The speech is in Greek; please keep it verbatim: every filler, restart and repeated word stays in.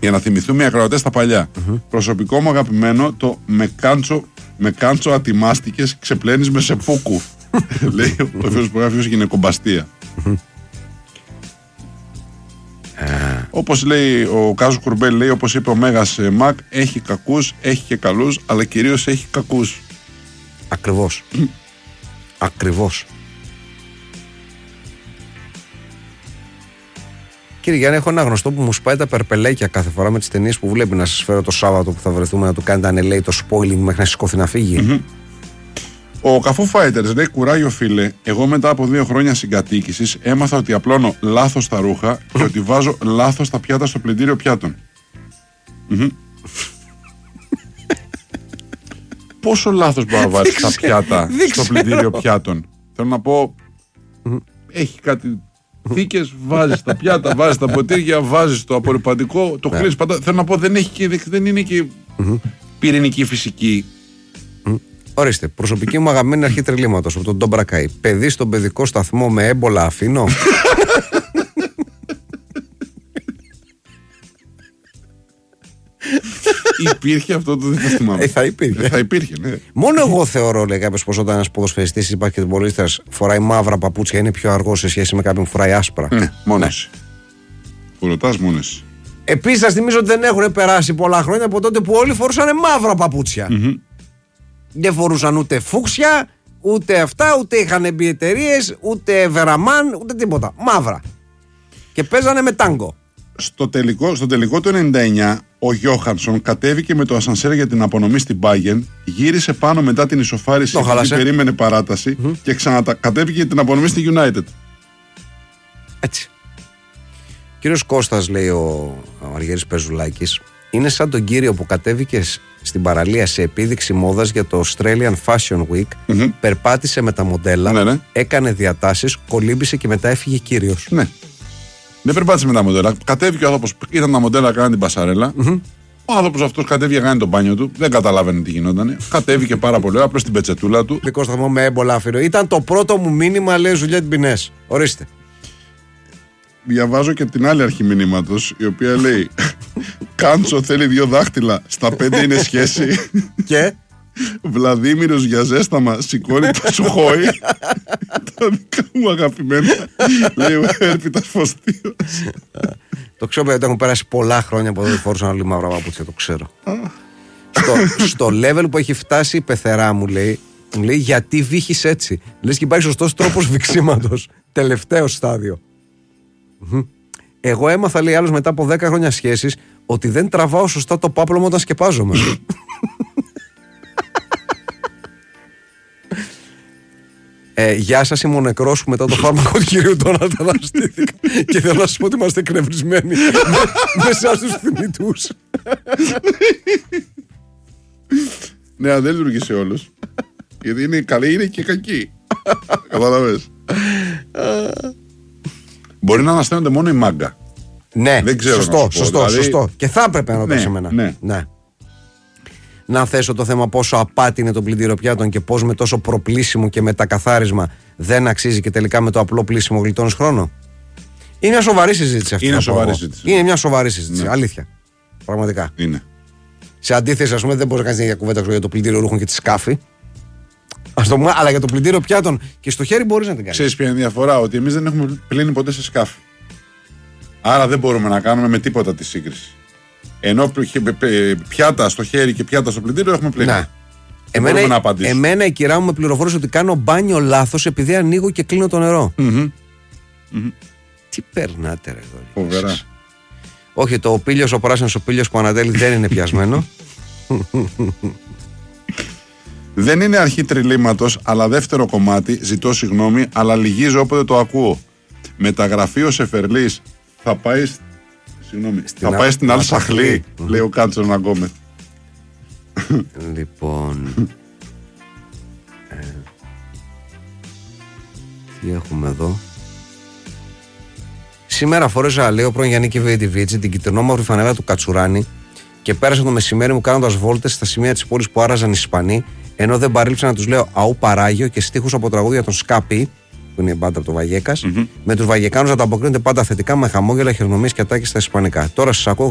Για να θυμηθούμε οι ακροατές τα παλιά. Mm-hmm. Προσωπικό μου αγαπημένο το με κάντσο, με κάντσο ατιμάστηκες, ξεπλένεις με σεπούκου. Λέει ο φίλος που γράφει ως γυναικομπαστία. Mm-hmm. Uh. Όπως λέει ο Κάζο Κουρμπέλ, λέει, όπως είπε ο Μέγας Μακ, έχει κακούς, έχει και καλούς, αλλά κυρίως έχει κακούς. Ακριβώς. Mm. Ακριβώς. Κύριε Γιάννη, έχω ένα γνωστό που μου σπάει τα περπελέκια κάθε φορά με τις ταινίες που βλέπει. Να σας φέρω το Σάββατο που θα βρεθούμε να του κάνετε ανελέει το spoiling μέχρι να σηκώθει να φύγει. Mm-hmm. Ο Καφού Fighters λέει: κουράγιο φίλε, εγώ μετά από δύο χρόνια συγκατοίκησης έμαθα ότι απλώνω λάθος τα ρούχα και ότι βάζω λάθος τα πιάτα στο πλυντήριο πιάτων. Mm-hmm. Πόσο λάθος μπορεί να βάλεις τα πιάτα στο πλυντήριο πιάτων? Θέλω να πω, mm-hmm. έχει κάτι θήκες, βάζεις τα πιάτα, βάζεις τα ποτήρια, βάζεις το απορριπαντικό, το κλείνεις πατά. Θέλω να πω, δεν, έχει και, δεν είναι και mm-hmm. πυρηνική φυσική. Mm. Ορίστε, προσωπική μου αγαπημένη αρχή τρελήματος από τον Ντομπρακάη. Παιδί στον παιδικό σταθμό με έμπολα αφήνω. Υπήρχε αυτό το, δεν θα θυμάμαι. Ε, θα υπήρχε. Ε, θα υπήρχε, ναι. Μόνο εγώ θεωρώ, λέει κάποιος, πως όταν ένας ποδοσφαιριστής ή μπασκετμπολίστας φοράει μαύρα παπούτσια είναι πιο αργός σε σχέση με κάποιον που φοράει άσπρα. Ναι, μόνο εσύ. Που ρωτάς μόνο εσύ. Επίσης, σας θυμίζω ότι δεν έχουν περάσει πολλά χρόνια από τότε που όλοι φορούσαν μαύρα παπούτσια. Mm-hmm. Δεν φορούσαν ούτε φούξια, ούτε αυτά, ούτε είχαν μπει εταιρείες, ούτε βεραμάν, ούτε τίποτα. Μαύρα. Και παίζανε με τάγκο. Στο τελικό, στο τελικό του ενενήντα εννιά, ο Γιώχανσον κατέβηκε με το ασανσέρ για την απονομή στην Bayern, γύρισε πάνω μετά την ισοφάριση που περίμενε παράταση mm-hmm. και ξανακατέβηκε για την απονομή στη United. Έτσι. Κύριος Κώστας, λέει ο, ο Αργύρης Πεζουλάκης, είναι σαν τον κύριο που κατέβηκε στην παραλία σε επίδειξη μόδας για το Australian Fashion Week, mm-hmm. περπάτησε με τα μοντέλα, ναι, ναι. έκανε διατάσεις, κολύμπησε και μετά έφυγε κύριος. Ναι. Δεν περπάτησε με τα μοντέλα. Κατέβηκε ο άνθρωπος, ήταν τα μοντέλα, έκανε την πασαρέλα. Mm-hmm. Ο άνθρωπος αυτός κατέβηκε, έκανε το μπάνιο του. Δεν καταλάβαινε τι γινότανε. Κατέβηκε πάρα πολύ, απλώς στην πετσετούλα του. Δικό σταθμό με έμπολα άφηρο. Ήταν το πρώτο μου μήνυμα, λέει Ζουλιέτ Μπινές. Ορίστε. Διαβάζω και την άλλη αρχή μηνύματος, η οποία λέει: Κάντσο θέλει δύο δάχτυλα, στα πέντε είναι σχέση. Και Βλαδίμηρος για ζέσταμα σηκώνει το σουχόι. Τα δικά μου αγαπημένα, λέει ο Έρπιτας Φωστίος. Το ξέρω ότι έχουν περάσει πολλά χρόνια από εδώ δεν φόρουσαν όλοι μαύρα παπούτσια, το ξέρω. στο, στο level που έχει φτάσει η πεθερά μου, λέει, μου λέει γιατί βύχεις έτσι. Λες και υπάρχει σωστός τρόπος βυξίματος. Τελευταίο στάδιο. Εγώ έμαθα, λέει άλλος, μετά από δέκα χρόνια σχέσης, ότι δεν τραβάω σωστά το πάπλωμα όταν σκεπάζομαι. Ε, γεια σας, είμαι ο νεκρός που μετά το φάρμακο του κυρίου Ντόναλντ αναστήθηκα. Και θέλω να σας πω ότι είμαστε εκνευρισμένοι με, με εσάς τους θνητούς. Ναι, δεν λειτουργεί σε όλους. Γιατί είναι καλή, είναι και κακή. Καταλαβες. Μπορεί να ανασταίνονται μόνο η μάγκα. Ναι, δεν ξέρω, σωστό, σωστό, δηλαδή... σωστό. Και θα έπρεπε να το πει σε μένα. Ναι. Ναι. Να θέσω το θέμα πόσο απάτη είναι το πλυντήριο πιάτων και πώς με τόσο προπλήσιμο και μετακαθάρισμα δεν αξίζει και τελικά με το απλό πλήσιμο γλιτώνεις χρόνο. Είναι μια σοβαρή συζήτηση αυτή. Είναι, σοβαρή συζήτηση. είναι μια σοβαρή συζήτηση. Ναι. Αλήθεια. Πραγματικά. Είναι. Σε αντίθεση, ας πούμε, δεν μπορεί να κάνει την ίδια κουβέντα για το πλυντήριο ρούχων και τη σκάφη. Ας το πούμε, αλλά για το πλυντήριο πιάτων και στο χέρι μπορείς να την κάνεις. Ξέρεις ποια είναι η διαφορά? Ότι εμείς δεν έχουμε πλύνει ποτέ σε σκάφη. Άρα δεν μπορούμε να κάνουμε με τίποτα τη σύγκριση. Ενώ πιάτα στο χέρι και πιάτα στο πλυντήριο έχουμε πλύνει. Ναι. Εμένα, εμένα η κυρά μου με πληροφόρησε ότι κάνω μπάνιο λάθος επειδή ανοίγω και κλείνω το νερό. Mm-hmm. Mm-hmm. Τι περνάτε, ρε γόρι. Φοβερά. Όχι, το πήλιος, ο πράσινος ο πήλιος που ανατέλει δεν είναι πιασμένο. Δεν είναι αρχή τριλήματος, αλλά δεύτερο κομμάτι. Ζητώ συγγνώμη, αλλά λυγίζω όποτε το ακούω. Μεταγραφή ο Σεφερλής θα πάει, συγγνώμη, θα πάει στην Αλ Σαχλή, λέει ο Κάντσον Αγκόμεθ. Λοιπόν, ε, τι έχουμε εδώ? Σήμερα φόρεσα, λέει, ο πρώην Γιάννη Κιβέιτιβίτσι την κυτρινόμαυρη φανέλα του Κατσουράνη και πέρασα το μεσημέρι μου κάνοντας βόλτες στα σημεία της πόλης που άραζαν οι Ισπανοί, ενώ δεν παρήλψα να τους λέω αού παράγιο και στίχους από τραγούδια των Σκάπη, που είναι η μπάντα από το Βαγέκας, mm-hmm. με τους Βαγεκάνους να τα αποκρίνονται πάντα θετικά με χαμόγελα, χειρονομίες και ατάκες στα ισπανικά. Τώρα σας ακούω.